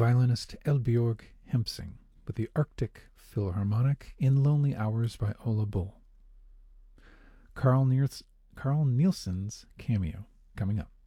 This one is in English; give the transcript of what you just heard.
violinist Elbjorg Hempsing with the Arctic Philharmonic in Lonely Hours by Ola Bull. Carl Nielsen's cameo coming up.